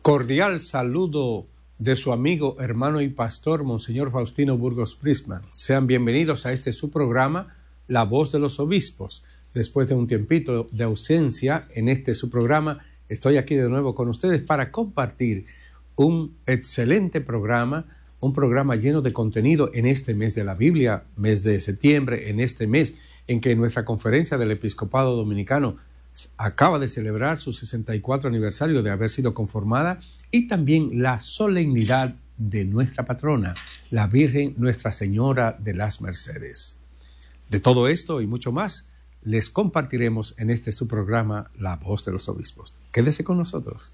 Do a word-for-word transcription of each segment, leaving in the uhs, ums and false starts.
Cordial saludo de su amigo, hermano y pastor, Monseñor Faustino Burgos Prisman. Sean bienvenidos a este su programa, La Voz de los Obispos. Después de un tiempito de ausencia en este su programa, estoy aquí de nuevo con ustedes para compartir un excelente programa, un programa lleno de contenido en este mes de la Biblia, mes de septiembre, en este mes en que nuestra Conferencia del Episcopado Dominicano acaba de celebrar su sesenta y cuatro aniversario de haber sido conformada, y también la solemnidad de nuestra patrona, la Virgen Nuestra Señora de las Mercedes. De todo esto y mucho más les compartiremos en este su programa, La Voz de los Obispos. Quédese con nosotros.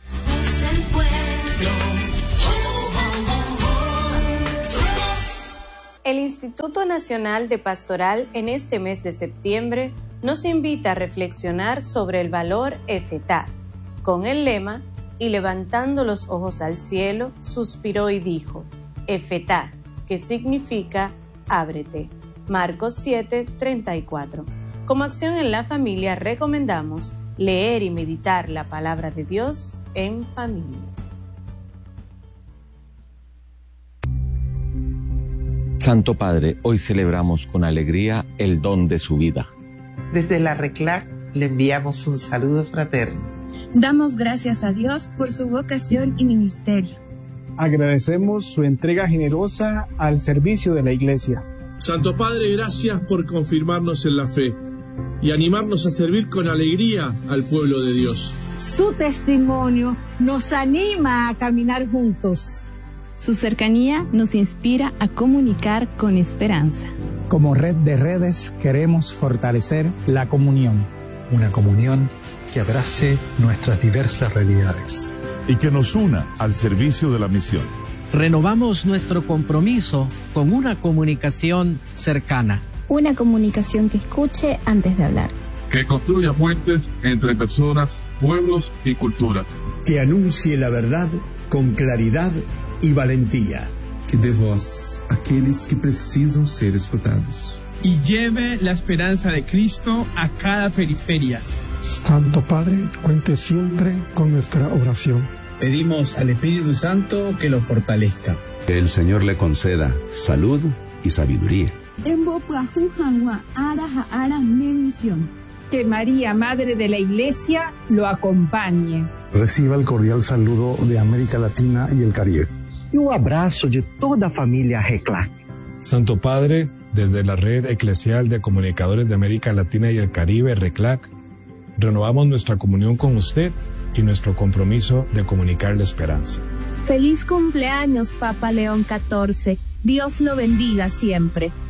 El Instituto Nacional de Pastoral en este mes de septiembre nos invita a reflexionar sobre el valor Efetá, con el lema "Y levantando los ojos al cielo, suspiró y dijo, Efetá", que significa ábrete. Marcos siete, treinta y cuatro. Como acción en la familia, recomendamos leer y meditar la palabra de Dios en familia. Santo Padre, hoy celebramos con alegría el don de su vida. Desde la RECLAC le enviamos un saludo fraterno. Damos gracias a Dios por su vocación y ministerio. Agradecemos su entrega generosa al servicio de la Iglesia. Santo Padre, gracias por confirmarnos en la fe y animarnos a servir con alegría al pueblo de Dios. Su testimonio nos anima a caminar juntos. Su cercanía nos inspira a comunicar con esperanza. Como red de redes queremos fortalecer la comunión. Una comunión que abrace nuestras diversas realidades. Y que nos una al servicio de la misión. Renovamos nuestro compromiso con una comunicación cercana. Una comunicación que escuche antes de hablar. Que construya puentes entre personas, pueblos y culturas. Que anuncie la verdad con claridad y valentía. Que dé voz a aquellos que precisan ser escuchados. Y lleve la esperanza de Cristo a cada periferia. Santo Padre, cuente siempre con nuestra oración. Pedimos al Espíritu Santo que lo fortalezca. Que el Señor le conceda salud y sabiduría. Que María, Madre de la Iglesia, lo acompañe. Reciba el cordial saludo de América Latina y el Caribe. Y un abrazo de toda familia RECLAC. Santo Padre, desde la Red Eclesial de Comunicadores de América Latina y el Caribe, RECLAC, renovamos nuestra comunión con usted y nuestro compromiso de comunicar la esperanza. Feliz cumpleaños, Papa León catorce. Dios lo bendiga siempre.